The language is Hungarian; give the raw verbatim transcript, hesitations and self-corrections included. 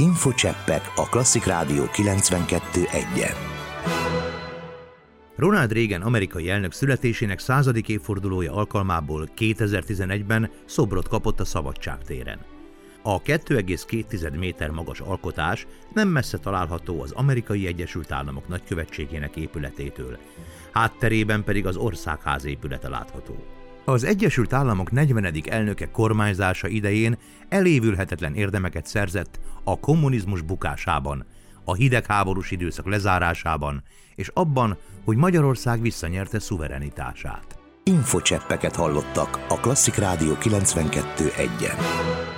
Infocseppek a Klasszik Rádió kilencvenkettő egyen. Ronald Reagan amerikai elnök születésének századik évfordulója alkalmából kétezer-tizenegyben szobrot kapott a Szabadságtéren. A két egész két méter magas alkotás nem messze található az Amerikai Egyesült Államok nagykövetségének épületétől, hátterében pedig az Országház épülete látható. Az Egyesült Államok negyvenedik elnöke kormányzása idején elévülhetetlen érdemeket szerzett a kommunizmus bukásában, a hidegháborús időszak lezárásában, és abban, hogy Magyarország visszanyerte szuverenitását. Infocseppeket hallottak a Klasszik Rádió kilencvenkettő egyen.